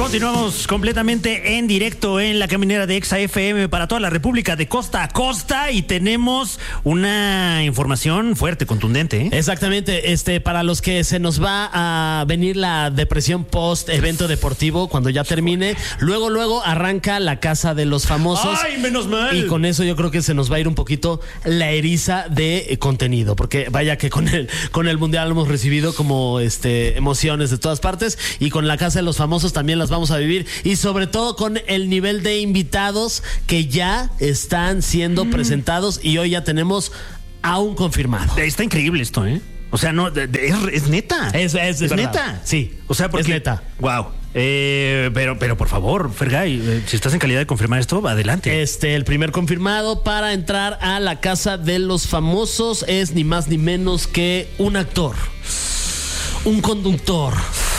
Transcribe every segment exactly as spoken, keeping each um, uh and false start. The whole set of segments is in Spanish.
Continuamos completamente en directo en la caminera de Exa F M para toda la República de costa a costa y tenemos una información fuerte, contundente, ¿eh? Exactamente, este, para los que se nos va a venir la depresión post evento deportivo cuando ya termine, luego luego arranca la Casa de los Famosos. ¡Ay, menos mal! Y con eso yo creo que se nos va a ir un poquito la eriza de contenido, porque vaya que con el con el Mundial hemos recibido como este emociones de todas partes y con la Casa de los Famosos también las vamos a vivir y sobre todo con el nivel de invitados que ya están siendo mm. presentados y hoy ya tenemos a un confirmado. Está increíble esto, ¿eh? O sea, no, de, de, es, es neta. Es, es, es, es neta. Sí, o sea, porque, es neta. Wow. Eh, pero, pero por favor, Fergay, eh, si estás en calidad de confirmar esto, adelante. Este, el primer confirmado para entrar a la Casa de los Famosos es ni más ni menos que un actor, un conductor,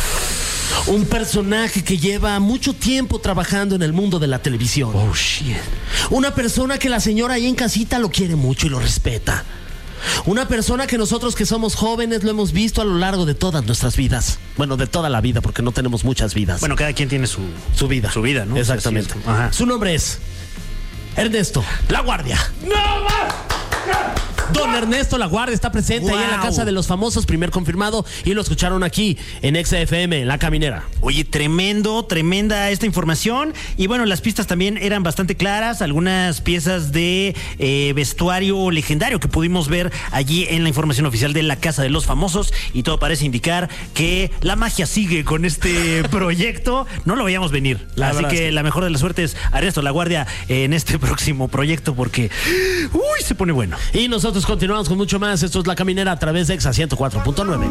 un personaje que lleva mucho tiempo trabajando en el mundo de la televisión. Oh, shit. Una persona que la señora ahí en casita lo quiere mucho y lo respeta. Una persona que nosotros que somos jóvenes lo hemos visto a lo largo de todas nuestras vidas. Bueno, de toda la vida, porque no tenemos muchas vidas. Bueno, cada quien tiene su, su vida. Su vida, ¿no? Exactamente. O sea, sí, ajá. Su nombre es Ernesto La Guardia. ¡No más! Don Ernesto La Guardia está presente wow. ahí en la Casa de los Famosos, primer confirmado, y lo escucharon aquí en Exa F M, en La Caminera. Oye, tremendo, tremenda esta información. Y bueno, las pistas también eran bastante claras, algunas piezas de eh, vestuario legendario que pudimos ver allí en la información oficial de la Casa de los Famosos, y todo parece indicar que la magia sigue con este proyecto. No lo veíamos venir, la así que, que la mejor de las suertes a Ernesto La Guardia en este próximo proyecto, porque uy, se pone bueno. Y nosotros continuamos con mucho más. Esto es La Caminera a través de Exa ciento cuatro punto nueve.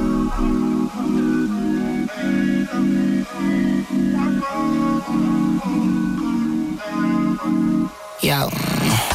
Yo.